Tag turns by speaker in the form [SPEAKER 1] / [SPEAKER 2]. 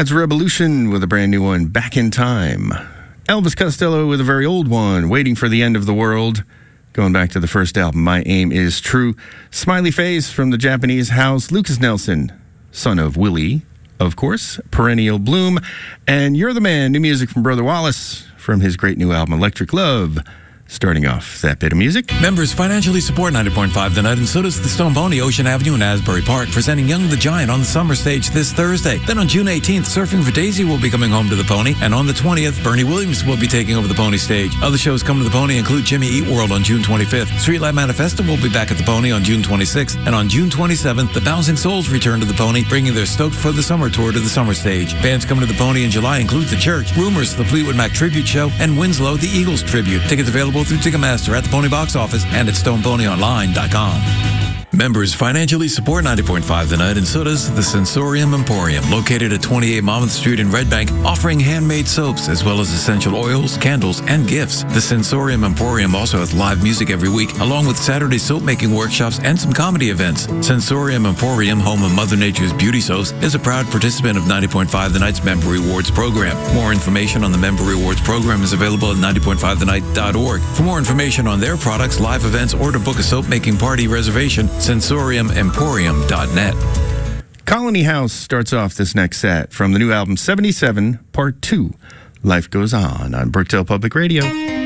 [SPEAKER 1] That's Revolution with a brand new one, Back in Time. Elvis Costello with a very old one, Waiting for the End of the World. Going back to the first album, My Aim is True. Smiley Face from the Japanese House. Lucas Nelson, son of Willie, of course. Perennial Bloom. And You're the Man, new music from Brother Wallace from his great new album, Electric Love. Starting off that bit of music.
[SPEAKER 2] Members financially support 90.5 The Night, and so does the Stone Pony, Ocean Avenue in Asbury Park, presenting Young the Giant on the summer stage this Thursday. Then on June 18th, Surfing for Daisy will be coming home to the Pony, and on the 20th, Bernie Williams will be taking over the Pony stage. Other shows coming to the Pony include Jimmy Eat World on June 25th. Streetlight Manifesto will be back at the Pony on June 26th, and on June 27th, the Bouncing Souls return to the Pony, bringing their Stoked for the Summer tour to the summer stage. Bands coming to the Pony in July include The Church, Rumors, the Fleetwood Mac Tribute Show, and Winslow, the Eagles Tribute. Tickets available through Ticketmaster at the Pony box office and at StonePonyOnline.com. Members financially support 90.5 The Night, and so does the Sensorium Emporium, located at 28 Monmouth Street in Red Bank, offering handmade soaps as well as essential oils, candles, and gifts. The Sensorium Emporium also has live music every week, along with Saturday soap-making workshops and some comedy events. Sensorium Emporium, home of Mother Nature's Beauty Soaps, is a proud participant of 90.5 The Night's Member Rewards program. More information on the Member Rewards program is available at 90.5thenight.org. For more information on their products, live events, or to book a soap-making party reservation, SensoriumEmporium.net.
[SPEAKER 1] Colony House starts off this next set from the new album 77, Part 2, Life Goes On Brookdale Public Radio.